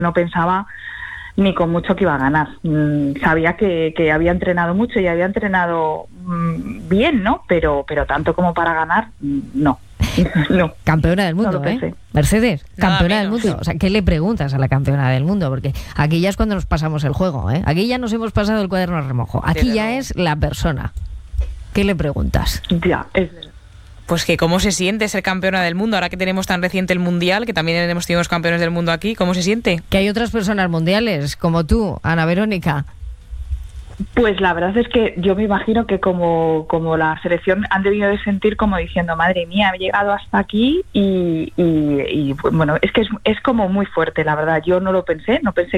no pensaba ni con mucho que iba a ganar. Sabía que había entrenado mucho y había entrenado bien, ¿no? Pero tanto como para ganar, no. No. Campeona del mundo, Mercedes, campeona del mundo. O sea, ¿qué le preguntas a la campeona del mundo? Porque aquí ya es cuando nos pasamos el juego, ¿eh? Aquí ya nos hemos pasado el cuaderno a remojo. Aquí ya es la persona. ¿Qué le preguntas? Ya, es verdad. Pues que cómo se siente ser campeona del mundo, ahora que tenemos tan reciente el Mundial, que también hemos tenido campeones del mundo aquí, ¿cómo se siente? Que hay otras personas mundiales, como tú, Ana Verónica. Pues la verdad es que yo me imagino que como la selección han debido de sentir como diciendo, madre mía, he llegado hasta aquí y bueno, es que es como muy fuerte, la verdad. Yo no pensé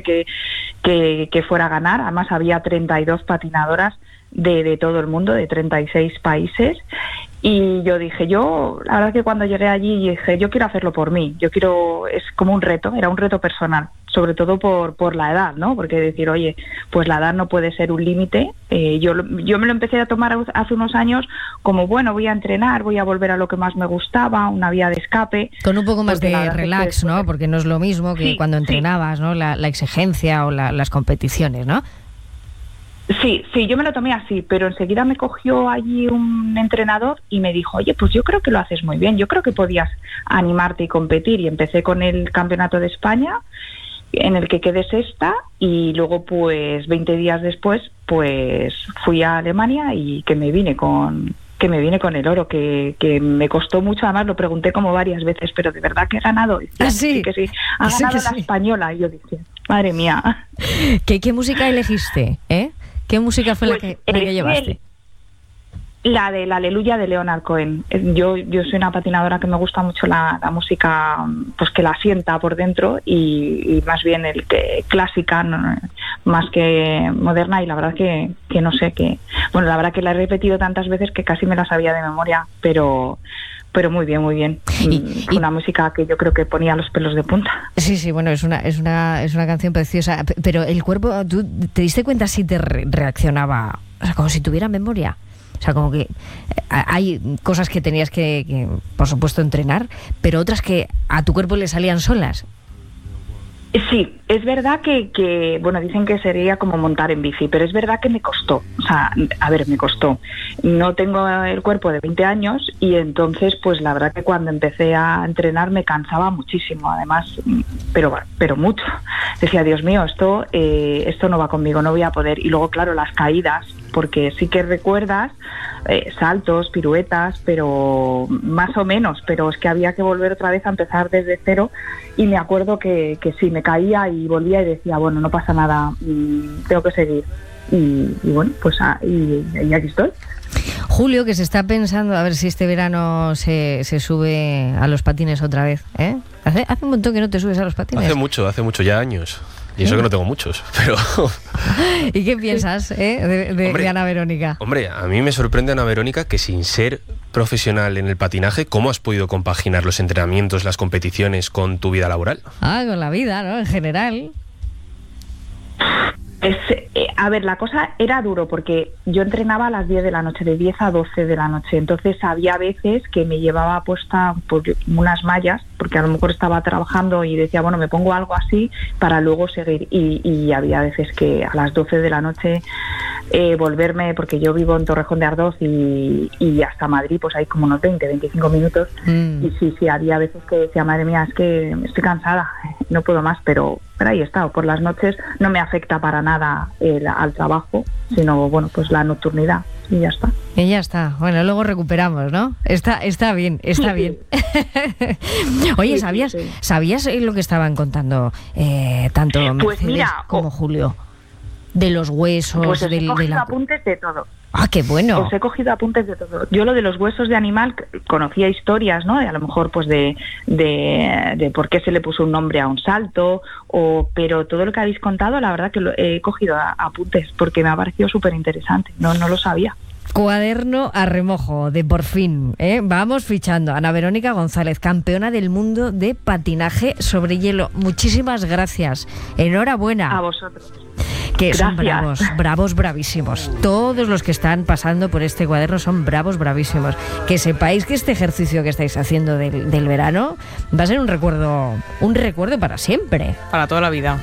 que fuera a ganar. Además había 32 patinadoras de todo el mundo, de 36 países. Y yo dije, la verdad que cuando llegué allí dije, yo quiero hacerlo por mí, es como un reto, era un reto personal, sobre todo por la edad, ¿no? Porque decir, oye, pues la edad no puede ser un límite. Yo me lo empecé a tomar hace unos años como, bueno, voy a entrenar, voy a volver a lo que más me gustaba, una vía de escape. Con un poco más de relax, ¿no? Porque no es lo mismo que cuando entrenabas, ¿no? La exigencia o las competiciones, ¿no? Sí, yo me lo tomé así, pero enseguida me cogió allí un entrenador y me dijo, oye, pues yo creo que lo haces muy bien, yo creo que podías animarte y competir. Y empecé con el Campeonato de España, en el que quedé sexta, y luego pues 20 días después pues fui a Alemania y que me vine con el oro, que me costó mucho. Además lo pregunté como varias veces, pero de verdad que he ganado. Sí, que sí, ha ganado la española. Y yo dije, madre mía. ¿Qué música elegiste, ¿Qué música fue la que llevaste? La de la Aleluya de Leonard Cohen. Yo soy una patinadora que me gusta mucho la música, pues que la sienta por dentro y más bien clásica, más que moderna. Y la verdad que no sé, la verdad que la he repetido tantas veces que casi me la sabía de memoria, pero muy bien, muy bien. Y una música que yo creo que ponía los pelos de punta. Sí, bueno, es una canción preciosa, pero el cuerpo, ¿tú te diste cuenta si te reaccionaba, o sea, como si tuviera memoria? O sea, como que hay cosas que tenías que, por supuesto, entrenar, pero otras que a tu cuerpo le salían solas. Sí, es verdad que bueno, dicen que sería como montar en bici, pero es verdad que me costó. O sea, me costó. No tengo el cuerpo de 20 años y entonces, pues la verdad que cuando empecé a entrenar me cansaba muchísimo, además, pero mucho. Decía, Dios mío, esto no va conmigo, no voy a poder. Y luego, claro, las caídas, porque sí que recuerdas saltos, piruetas, pero más o menos, pero es que había que volver otra vez a empezar desde cero. Y me acuerdo que sí, me caía y volvía y decía, bueno, no pasa nada, tengo que seguir. Y bueno, pues y aquí estoy. Julio, que se está pensando a ver si este verano se sube a los patines otra vez, ¿eh? Hace un montón que no te subes a los patines. Hace mucho ya años. Y eso que no tengo muchos, pero... ¿Y qué piensas de Ana Verónica? Hombre, a mí me sorprende, Ana Verónica, que sin ser profesional en el patinaje, ¿cómo has podido compaginar los entrenamientos, las competiciones con tu vida laboral? Con la vida, ¿no? En general. La cosa era duro porque yo entrenaba a las 10 de la noche, de 10 a 12 de la noche, entonces había veces que me llevaba puesta unas mallas, porque a lo mejor estaba trabajando y decía, bueno, me pongo algo así para luego seguir, y había veces que a las 12 de la noche volverme, porque yo vivo en Torrejón de Ardoz y hasta Madrid pues hay como unos 20-25 minutos, y sí, había veces que decía, madre mía, es que estoy cansada, no puedo más, pero ahí he estado. Por las noches no me afecta para nada al trabajo, sino bueno, pues la nocturnidad, y ya está. Y ya está. Bueno, luego recuperamos, ¿no? Está bien, está bien. Oye, ¿sabías lo que estaban contando tanto pues Mercedes como Julio? De los huesos, pues he cogido apuntes de todo. ¡Ah, qué bueno! Os he cogido apuntes de todo. Yo lo de los huesos de animal, conocía historias, ¿no? A lo mejor pues de por qué se le puso un nombre a un salto, pero todo lo que habéis contado, la verdad que he cogido apuntes porque me ha parecido súper interesante. No lo sabía. Cuaderno a remojo de Por Fin, ¿eh? Vamos fichando. Ana Verónica González, campeona del mundo de patinaje sobre hielo. Muchísimas gracias. Enhorabuena. A vosotros. que son Gracias. bravos, bravísimos. Todos los que están pasando por este cuaderno son bravos, bravísimos. Que sepáis que este ejercicio que estáis haciendo del verano va a ser un recuerdo para siempre. Para toda la vida.